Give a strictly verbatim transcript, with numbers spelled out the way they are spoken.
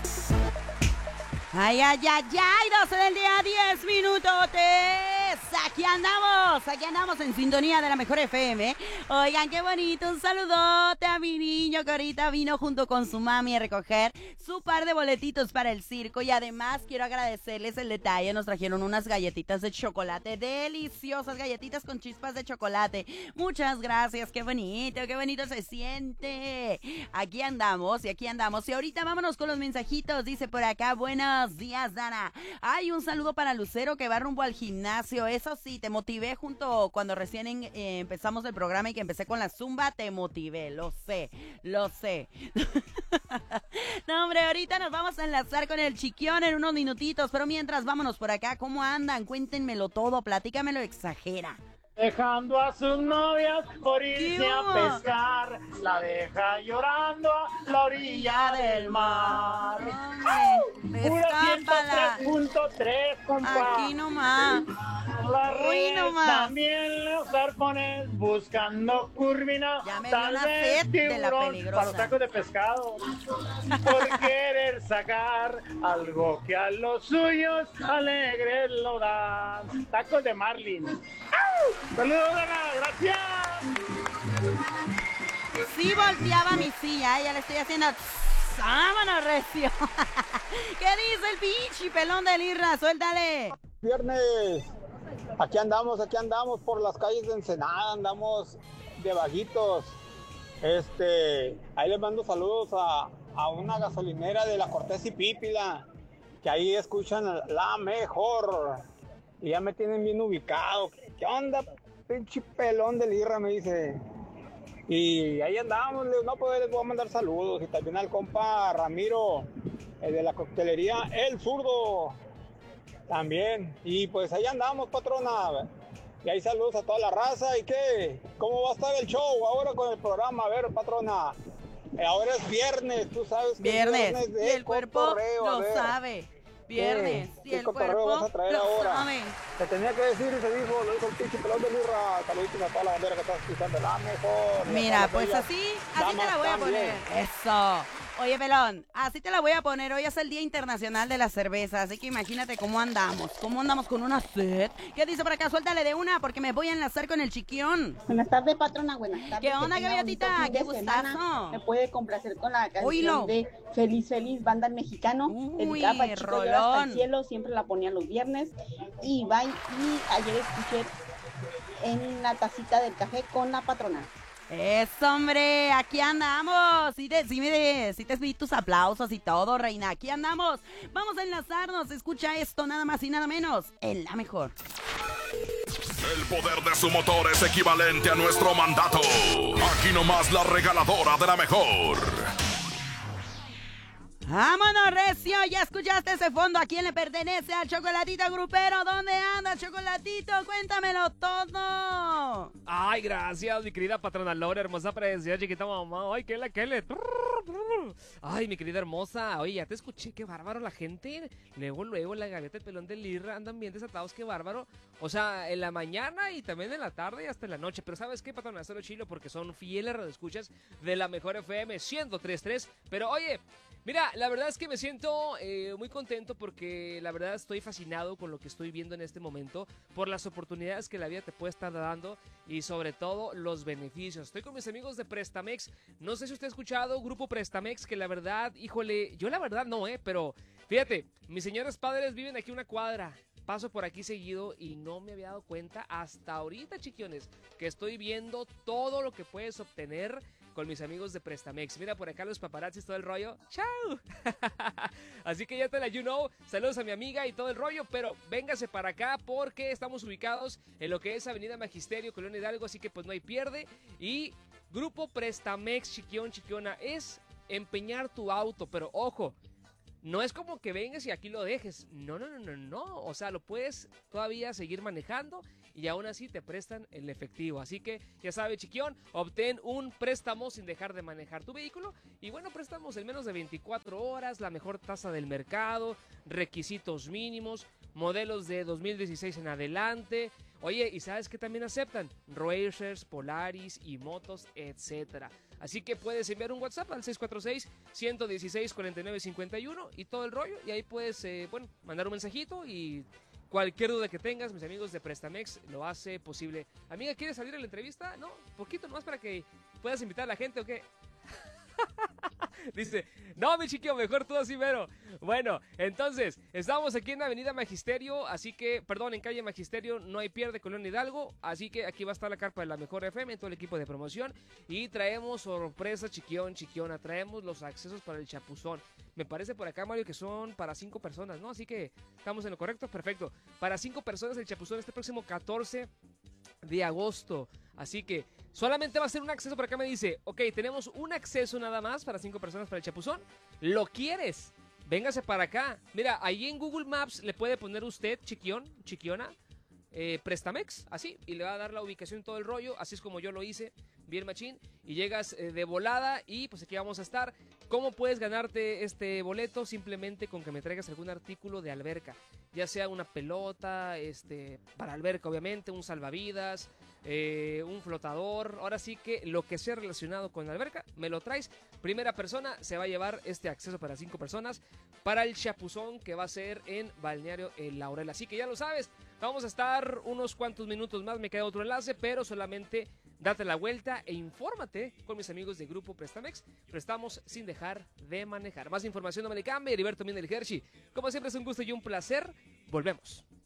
Ay, ay, ay, ay, doce del día, diez minutotes. Aquí andamos, aquí andamos en sintonía de la mejor F M. Oigan, qué bonito, un saludote a mi niño que ahorita vino junto con su mami a recoger su par de boletitos para el circo. Y además quiero agradecerles el detalle, nos trajeron unas galletitas de chocolate, deliciosas galletitas con chispas de chocolate. Muchas gracias, qué bonito, qué bonito se siente. Aquí andamos y aquí andamos. Y ahorita vámonos con los mensajitos, dice por acá, buenos días, Dana. Ay, un saludo para Lucero que va rumbo al gimnasio. Eso sí, te motivé junto cuando recién en, eh, empezamos el programa y que empecé con la zumba, te motivé, lo sé, lo sé. No, hombre, ahorita nos vamos a enlazar con el Chiquión en unos minutitos, pero mientras vámonos por acá, ¿cómo andan? Cuéntenmelo todo, platícamelo, exagera. Dejando a sus novias por irse a pescar, la deja llorando a la orilla del mar. Pura ciento tres punto tres, compa. Aquí nomás. Las Uy, redes, nomás. también los arpones buscando curvina. Ya me dio Tal una vez sed de la tiburón peligrosa. para los tacos de pescado. Por querer sacar algo que a los suyos alegres lo dan. Tacos de marlin. ¡Saludos, Ana! ¡Gracias! Sí volteaba mi silla, ¿eh? Ya le estoy haciendo... ¡Vámonos, recio! ¿Qué dice el pinche pelón del Irra? ¡Suéltale! Viernes, aquí andamos, aquí andamos por las calles de Ensenada, andamos de bajitos. Este, ahí les mando saludos a, a una gasolinera de la Cortés y Pípila, que ahí escuchan la mejor. Y ya me tienen bien ubicado. ¿Qué onda, pinche pelón del Irra? Me dice. Y ahí andamos, no, pues les voy a mandar saludos. Y también al compa Ramiro, el de la coctelería El Zurdo, también. Y pues ahí andamos, patrona. Y ahí saludos a toda la raza. ¿Y qué? ¿Cómo va a estar el show ahora con el programa? A ver, patrona. Eh, ahora es viernes, tú sabes que Viernes, es viernes de y el cuerpo cotorreo, a lo ver. sabe. Viernes, ¿Qué? y ¿Qué el cotorreo cuerpo vas a traer lo ahora? sabe. Se tenía que decir y se dijo, lo dijo el pinche pelón de Lurra. Saluditos a toda la bandera que está escuchando, la mejor. Mira, pues así, así te la voy a poner. Eso. Oye, pelón, así te la voy a poner. Hoy es el Día Internacional de la Cerveza, así que imagínate cómo andamos. ¿Cómo andamos con una sed? ¿Qué dice por acá? Suéltale de una porque me voy a enlazar con el Chiquión. Buenas tardes, patrona, buenas tardes. ¿Qué onda, Que tenga galletita? bonito fin ¡Qué de semana. gustazo! Me puede complacer con la canción Oílo. de Feliz Feliz Banda El Mexicano. Uy, Dedicada para el chico Llora hasta rolón. el cielo, siempre la ponía los viernes. Y bye, y ayer escuché en la tacita del café con la patrona. Eso, hombre, aquí andamos. Sí, te, sí, me, sí te vi tus aplausos y todo, reina. Aquí andamos. Vamos a enlazarnos. Escucha esto, nada más y nada menos. En la mejor. El poder de su motor es equivalente a nuestro mandato. Aquí nomás la regaladora de la mejor. ¡Vámonos, recio! ¿Ya escuchaste ese fondo? ¿A quién le pertenece? ¿Al Chocolatito Grupero? ¿Dónde anda, Chocolatito? Cuéntamelo todo. Ay, gracias, mi querida patrona Laura, hermosa, preciosa, chiquita mamá. Ay, qué le, qué le. Ay, mi querida hermosa. Oye, ya te escuché, qué bárbaro la gente. Luego, luego, la gaveta, el pelón del Irra andan bien desatados, qué bárbaro. O sea, en la mañana y también en la tarde y hasta en la noche. Pero ¿sabes qué, patrona? Solo chilo porque son fieles radioescuchas de la mejor F M ciento tres punto tres. Pero oye, mira, la verdad es que me siento eh, muy contento porque la verdad estoy fascinado con lo que estoy viendo en este momento, por las oportunidades que la vida te puede estar dando y sobre todo los beneficios. Estoy con mis amigos de Prestamex. No sé si usted ha escuchado Grupo Prestamex, que la verdad, híjole, yo la verdad no, eh, pero fíjate, mis señores padres viven aquí una cuadra. Paso por aquí seguido y no me había dado cuenta hasta ahorita, chiquiones, que estoy viendo todo lo que puedes obtener con mis amigos de Prestamex. Mira por acá los paparazzis, todo el rollo. ¡Chao! Así que ya te la you know. Saludos a mi amiga y todo el rollo, pero véngase para acá porque estamos ubicados en lo que es Avenida Magisterio, Colonia Hidalgo, así que pues no hay pierde. Y Grupo Prestamex, chiquión, chiquiona, es empeñar tu auto, pero ojo, no es como que vengas y aquí lo dejes. No, no, no, no, no. O sea, lo puedes todavía seguir manejando y aún así te prestan el efectivo. Así que, ya sabes, chiquión, obtén un préstamo sin dejar de manejar tu vehículo. Y bueno, préstamos en menos de veinticuatro horas, la mejor tasa del mercado, requisitos mínimos, modelos de dos mil dieciséis en adelante. Oye, ¿y sabes qué también aceptan? Racers, Polaris y motos, etcétera. Así que puedes enviar un WhatsApp al seis cuatro seis, uno uno seis, cuatro nueve cinco uno y todo el rollo. Y ahí puedes, eh, bueno, mandar un mensajito y cualquier duda que tengas, mis amigos de Prestamex lo hace posible. Amiga, ¿quieres salir a la entrevista? No, poquito nomás para que puedas invitar a la gente, ¿o qué? Dice, no, mi chiquillo, mejor tú así, mero. Bueno, entonces, estamos aquí en Avenida Magisterio, así que, perdón, en calle Magisterio, no hay pierde, Colón Hidalgo, así que aquí va a estar la carpa de la Mejor F M, todo el equipo de promoción, y traemos sorpresa, chiquión, chiquiona, traemos los accesos para el chapuzón. Me parece por acá, Mario, que son para cinco personas, ¿no? Así que, ¿estamos en lo correcto? Perfecto. Para cinco personas el chapuzón este próximo catorce de agosto, así que solamente va a ser un acceso. Por acá me dice, ok, tenemos un acceso nada más para cinco personas para el chapuzón. ¿Lo quieres? Véngase para acá. Mira, ahí en Google Maps le puede poner usted, chiquión, chiquiona, eh, Prestamex, así, y le va a dar la ubicación, todo el rollo, así es como yo lo hice, bien machín, y llegas eh, de volada y pues aquí vamos a estar. ¿Cómo puedes ganarte este boleto? Simplemente con que me traigas algún artículo de alberca, ya sea una pelota, este, para alberca obviamente, un salvavidas, eh, un flotador, ahora sí que lo que sea relacionado con la alberca, me lo traes. Primera persona se va a llevar este acceso para cinco personas para el chapuzón que va a ser en Balneario El Laurel. Así que ya lo sabes, vamos a estar unos cuantos minutos más, me queda otro enlace, pero solamente date la vuelta e infórmate con mis amigos de Grupo Prestamex. Prestamos sin dejar de manejar. Más información no me le cambie. Heriberto Mina del Hershey. Como siempre es un gusto y un placer. Volvemos.